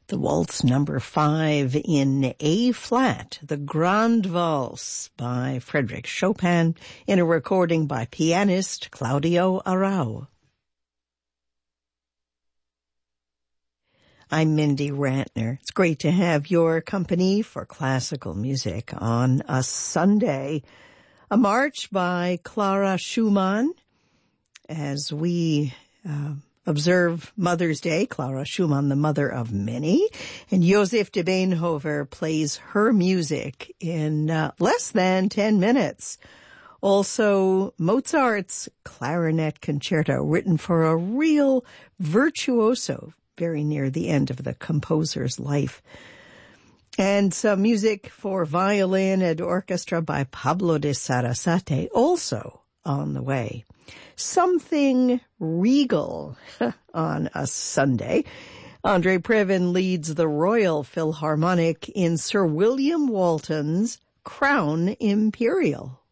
The waltz number 5 in A-flat, the Grande Valse by Frédéric Chopin in a recording by pianist Claudio Arrau. I'm Mindy Rantner. It's great to have your company for classical music on a Sunday. A march by Clara Schumann as we observe Mother's Day. Clara Schumann, the mother of many. And Joseph de Beenhover plays her music in less than 10 minutes. Also, Mozart's Clarinet Concerto, written for a real virtuoso, very near the end of the composer's life. And some music for violin and orchestra by Pablo de Sarasate, also on the way. Something regal on a Sunday. Andre Previn leads the Royal Philharmonic in Sir William Walton's Crown Imperial.